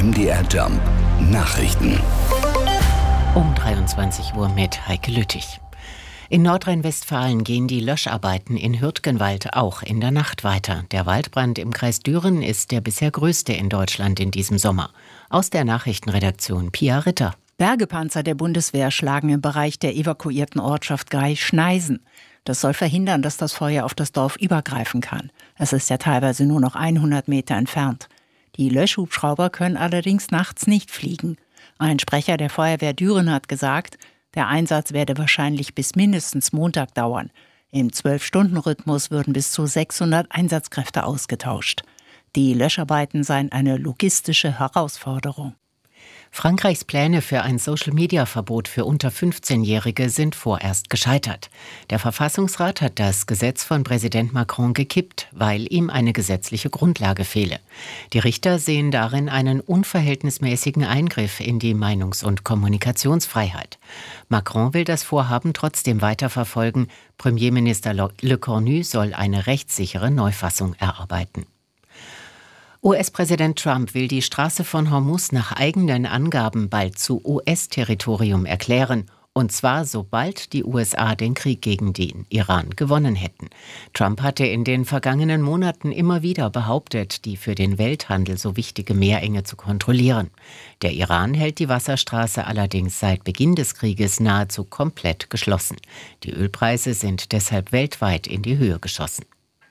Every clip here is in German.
MDR Jump Nachrichten. Um 23 Uhr mit Heike Lüttich. In Nordrhein-Westfalen gehen die Löscharbeiten in Hürtgenwald auch in der Nacht weiter. Der Waldbrand im Kreis Düren ist der bisher größte in Deutschland in diesem Sommer. Aus der Nachrichtenredaktion Pia Ritter. Bergepanzer der Bundeswehr schlagen im Bereich der evakuierten Ortschaft Greich-Schneisen. Das soll verhindern, dass das Feuer auf das Dorf übergreifen kann. Es ist ja teilweise nur noch 100 Meter entfernt. Die Löschhubschrauber können allerdings nachts nicht fliegen. Ein Sprecher der Feuerwehr Düren hat gesagt, der Einsatz werde wahrscheinlich bis mindestens Montag dauern. Im 12-Stunden-Rhythmus würden bis zu 600 Einsatzkräfte ausgetauscht. Die Löscharbeiten seien eine logistische Herausforderung. Frankreichs Pläne für ein Social-Media-Verbot für unter 15-Jährige sind vorerst gescheitert. Der Verfassungsrat hat das Gesetz von Präsident Macron gekippt, weil ihm eine gesetzliche Grundlage fehle. Die Richter sehen darin einen unverhältnismäßigen Eingriff in die Meinungs- und Kommunikationsfreiheit. Macron will das Vorhaben trotzdem weiterverfolgen. Premierminister Le Cornu soll eine rechtssichere Neufassung erarbeiten. US-Präsident Trump will die Straße von Hormuz nach eigenen Angaben bald zu US-Territorium erklären. Und zwar sobald die USA den Krieg gegen den Iran gewonnen hätten. Trump hatte in den vergangenen Monaten immer wieder behauptet, die für den Welthandel so wichtige Meerenge zu kontrollieren. Der Iran hält die Wasserstraße allerdings seit Beginn des Krieges nahezu komplett geschlossen. Die Ölpreise sind deshalb weltweit in die Höhe geschossen.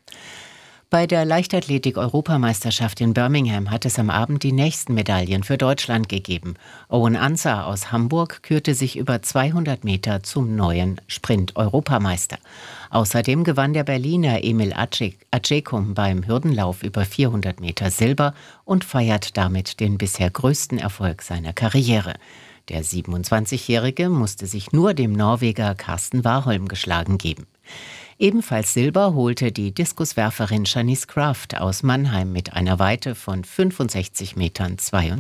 Bei der Leichtathletik-Europameisterschaft in Birmingham hat es am Abend die nächsten Medaillen für Deutschland gegeben. Owen Ansar aus Hamburg kürte sich über 200 Meter zum neuen Sprint-Europameister. Außerdem gewann der Berliner Emil Acecum beim Hürdenlauf über 400 Meter Silber und feiert damit den bisher größten Erfolg seiner Karriere. Der 27-Jährige musste sich nur dem Norweger Karsten Warholm geschlagen geben. Ebenfalls Silber holte die Diskuswerferin Shanice Kraft aus Mannheim mit einer Weite von 65,72 Metern.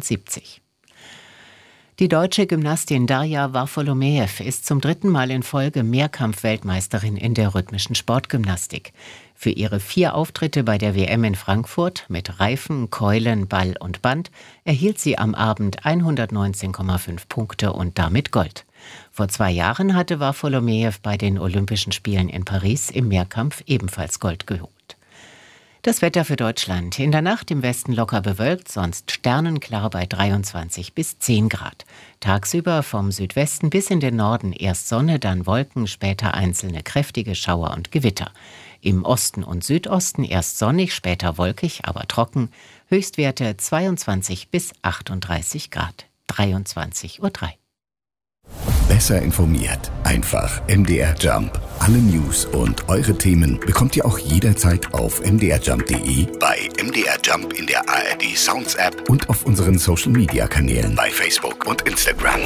Die deutsche Gymnastin Darja Varfolomeev ist zum 3. Mal in Folge Mehrkampf-Weltmeisterin in der rhythmischen Sportgymnastik. Für ihre 4 Auftritte bei der WM in Frankfurt mit Reifen, Keulen, Ball und Band erhielt sie am Abend 119,5 Punkte und damit Gold. Vor 2 Jahren hatte Varfolomeev bei den Olympischen Spielen in Paris im Mehrkampf ebenfalls Gold geholt. Das Wetter für Deutschland. In der Nacht im Westen locker bewölkt, sonst sternenklar bei 23 bis 10 Grad. Tagsüber vom Südwesten bis in den Norden erst Sonne, dann Wolken, später einzelne kräftige Schauer und Gewitter. Im Osten und Südosten erst sonnig, später wolkig, aber trocken. Höchstwerte 22 bis 38 Grad. 23:03 Uhr. Besser informiert. Einfach MDR Jump. Alle News und eure Themen bekommt ihr auch jederzeit auf mdrjump.de, bei MDR Jump in der ARD Sounds App und auf unseren Social Media Kanälen bei Facebook und Instagram.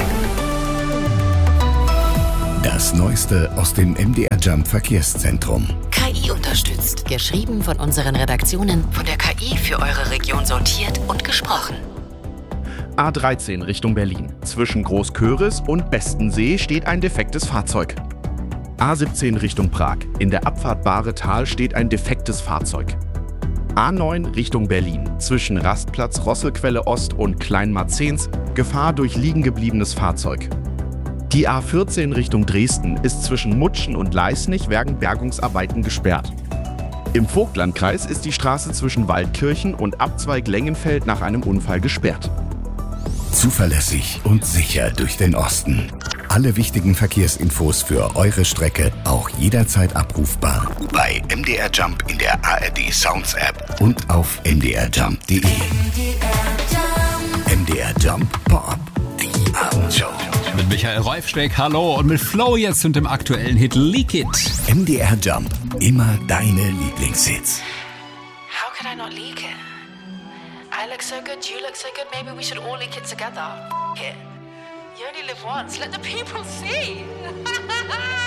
Das Neueste aus dem MDR Jump Verkehrszentrum. KI unterstützt. Geschrieben von unseren Redaktionen, von der KI für eure Region sortiert und gesprochen. A13 Richtung Berlin. Zwischen Großköris und Bestensee steht ein defektes Fahrzeug. A17 Richtung Prag. In der Abfahrt Bahretal steht ein defektes Fahrzeug. A9 Richtung Berlin. Zwischen Rastplatz Rosselquelle Ost und Kleinmarzens Gefahr durch liegengebliebenes Fahrzeug. Die A14 Richtung Dresden ist zwischen Mutschen und Leisnig wegen Bergungsarbeiten gesperrt. Im Vogtlandkreis ist die Straße zwischen Waldkirchen und Abzweig Lengenfeld nach einem Unfall gesperrt. Zuverlässig und sicher durch den Osten. Alle wichtigen Verkehrsinfos für eure Strecke auch jederzeit abrufbar bei MDR Jump in der ARD Sounds App und auf mdrjump.de. MDR Jump Pop, die Abendshow. Mit Michael Reufsteck, hallo, und mit Flo jetzt und dem aktuellen Hit Leak It. MDR Jump, immer deine Lieblingshits. How could I not leak it? I look so good, you look so good, maybe we should all leak it together. It. You only live once, let the people see.